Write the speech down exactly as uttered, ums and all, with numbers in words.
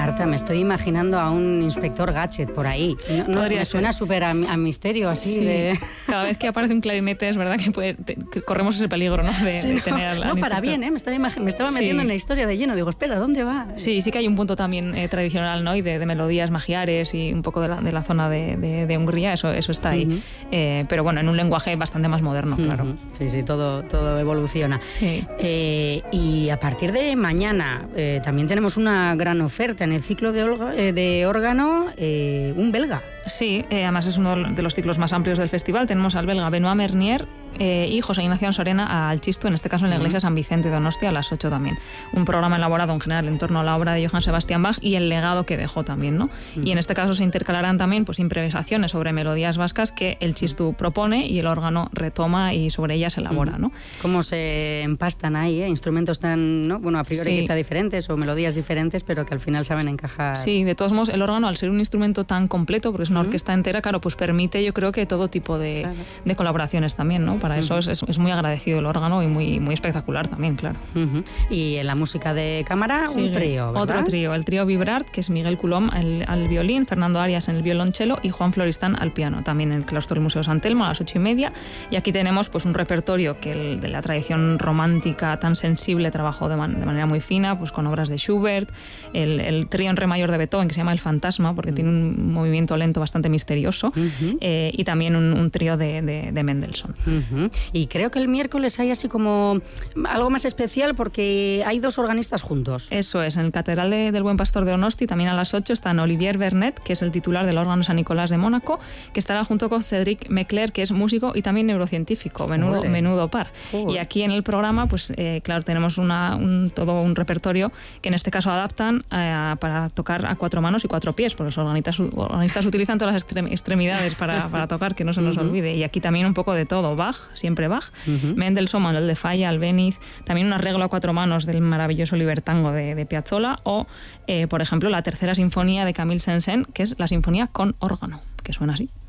Marta, me estoy imaginando a un inspector Gadget por ahí. No, no, me suena súper a, a misterio así. Sí. De... Cada vez que aparece un clarinete es verdad que, puede, te, que corremos ese peligro, ¿no? De, sí, de no, tener al, no al para bien, ¿eh? Me estaba, me estaba metiendo sí. en la historia de lleno. Digo, espera, ¿dónde va? Sí, sí que hay un punto también eh, tradicional, ¿no? Y de, de melodías magiares y un poco de la, de la zona de, de, de Hungría, eso, eso está ahí. Uh-huh. eh, pero bueno, en un lenguaje bastante más moderno, uh-huh. claro. Sí, sí, todo, todo evoluciona. Sí. Eh, y a partir de mañana eh, también tenemos una gran oferta en el ciclo de, olga, eh, de órgano, eh, un belga. Sí, eh, además es uno de los ciclos más amplios del festival. Tenemos al belga Benoît Mernier eh, y José Ignacio Sorena al Chisto, en este caso en la iglesia San Vicente de Donostia, a las ocho también. Un programa elaborado en general en torno a la obra de Johann Sebastian Bach y el legado que dejó también, ¿no? Uh-huh. Y en este caso se intercalarán también pues improvisaciones sobre melodías vascas que el Chisto propone y el órgano retoma y sobre ellas elabora, ¿no? Cómo se empastan ahí, ¿eh? Instrumentos tan, ¿no? Bueno, a priori sí. quizá diferentes o melodías diferentes, pero que al final saben encajar. Sí, de todos modos, el órgano, al ser un instrumento tan completo, porque es una uh-huh. orquesta entera, claro, pues permite, yo creo que todo tipo de, claro. de colaboraciones también, ¿no? Para uh-huh. eso es, es, es muy agradecido el órgano y muy, muy espectacular también, claro. Uh-huh. Y en la música de cámara, sí, un trío, ¿verdad? Otro trío, el trío Vibrart, que es Miguel Coulomb al, al violín, Fernando Arias en el violonchelo y Juan Floristán al piano, también en el claustro del Museo San Telmo a las ocho y media. Y aquí tenemos pues un repertorio que el, de la tradición romántica tan sensible trabajó de, man, de manera muy fina, pues con obras de Schubert, el, el trío en re mayor de Beethoven, que se llama El Fantasma, porque uh-huh. tiene un movimiento lento bastante misterioso, uh-huh. eh, y también un, un trío de, de, de Mendelssohn. Uh-huh. Y creo que el miércoles hay así como algo más especial porque hay dos organistas juntos. Eso es, en el Catedral de, del Buen Pastor de Donosti, también a las ocho, están Olivier Vernet, que es el titular del órgano San Nicolás de Mónaco, que estará junto con Cédric Mecler, que es músico y también neurocientífico, menudo, menudo par. Joder. Y aquí en el programa, pues eh, claro, tenemos una, un, todo un repertorio que en este caso adaptan eh, para tocar a cuatro manos y cuatro pies, porque los organistas, organistas utilizan todas las extremidades para, para tocar, que no se nos uh-huh. olvide. Y aquí también un poco de todo, Bach, siempre Bach, uh-huh. Mendelssohn, Manuel de Falla, Albéniz, también un arreglo a cuatro manos del maravilloso Libertango de, de Piazzolla, o, eh, por ejemplo, la tercera sinfonía de Camille Saint-Saëns, que es la sinfonía con órgano, que suena así.